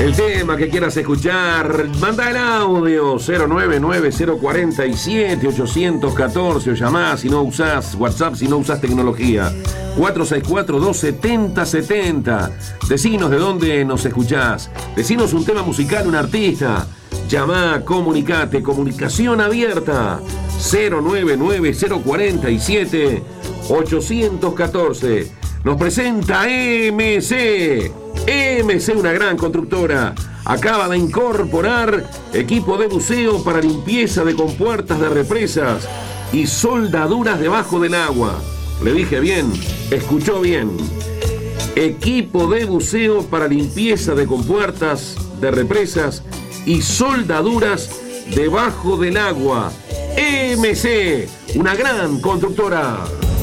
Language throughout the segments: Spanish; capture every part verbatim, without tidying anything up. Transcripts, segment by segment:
El tema que quieras escuchar, manda el audio cero nueve nueve cero cuatro siete ocho uno cuatro o llamá si no usás WhatsApp, si no usás tecnología. cuatro seis cuatro, dos siete cero siete cero. Decinos de dónde nos escuchás. Decinos un tema musical, un artista. Llamá, comunicate, comunicación abierta. cero nueve nueve cero cuatro siete ocho uno cuatro. Nos presenta M C. M C, una gran constructora, acaba de incorporar equipo de buceo para limpieza de compuertas de represas y soldaduras debajo del agua. Le dije bien, escuchó bien. Equipo de buceo para limpieza de compuertas de represas y soldaduras debajo del agua. M C, una gran constructora.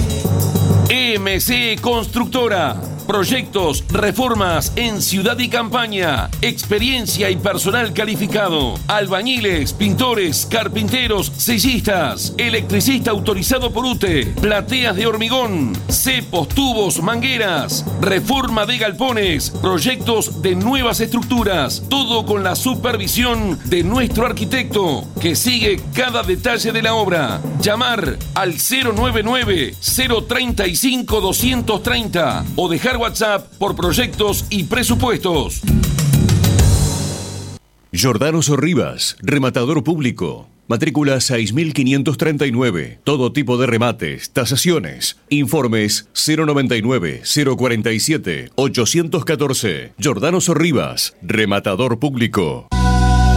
M C Constructora. Proyectos, reformas en ciudad y campaña. Experiencia y personal calificado. Albañiles, pintores, carpinteros, sellistas. Electricista autorizado por U T E. Plateas de hormigón. Cepos, tubos, mangueras. Reforma de galpones. Proyectos de nuevas estructuras. Todo con la supervisión de nuestro arquitecto, que sigue cada detalle de la obra. Llamar al cero nueve nueve cero treinta y cinco doscientos treinta o dejar WhatsApp por proyectos y presupuestos. Giordano Sorribas, rematador público. Matrícula seis mil quinientos treinta y nueve. Todo tipo de remates, tasaciones. Informes cero noventa y nueve cero cuarenta y siete ochocientos catorce. Giordano Sorribas, rematador público.